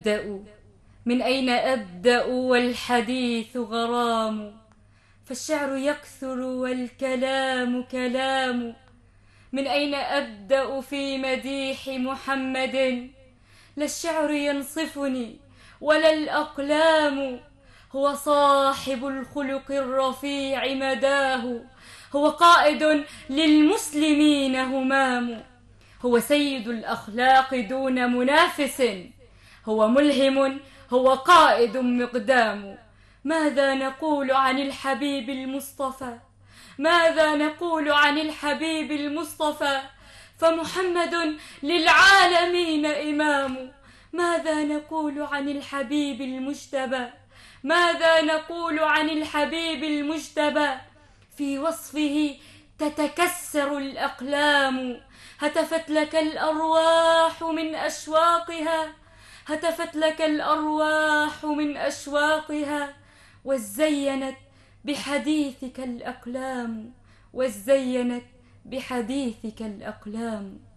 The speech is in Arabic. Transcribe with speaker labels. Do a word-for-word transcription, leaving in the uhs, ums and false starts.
Speaker 1: أبدأ من أين أبدأ والحديث غرام، فالشعر يكثر والكلام كلام. من أين أبدأ في مديح محمد؟ لا الشعر ينصفني ولا الأقلام. هو صاحب الخلق الرفيع مداه، هو قائد للمسلمين همام. هو سيد الأخلاق دون منافس، هو ملهم، هو قائد مقدام. ماذا نقول عن الحبيب المصطفى؟ ماذا نقول عن الحبيب المصطفى؟ فمحمد للعالمين إمام. ماذا نقول عن الحبيب المجتبى؟ ماذا نقول عن الحبيب المجتبى؟ في وصفه تتكسر الأقلام. هتفت لك الأرواح من أشواقها، هتفت لك الأرواح من أشواقها، وزينت بحديثك الأقلام، وزينت بحديثك الأقلام.